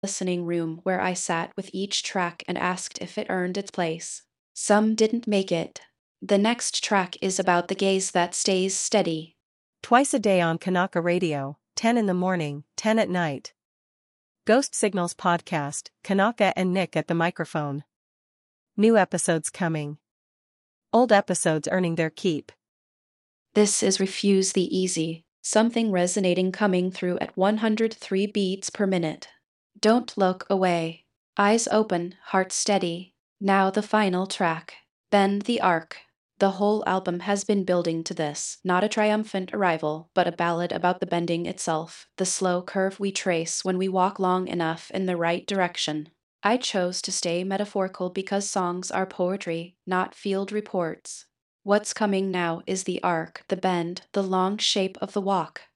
listening room where I sat with each track and asked if it earned its place. Some didn't make it. The next track is about the gaze that stays steady. Twice a day on Kanaka Radio, 10 in the morning, 10 at night. Ghost Signals Podcast, Kanaka and Nick at the microphone. New episodes coming. Old episodes earning their keep. This is Refuse the Easy, something resonating coming through at 103 beats per minute. Don't look away. Eyes open, heart steady. Now the final track. Bend the Arc. The whole album has been building to this, not a triumphant arrival, but a ballad about the bending itself, the slow curve we trace when we walk long enough in the right direction. I chose to stay metaphorical because songs are poetry, not field reports. What's coming now is the arc, the bend, the long shape of the walk.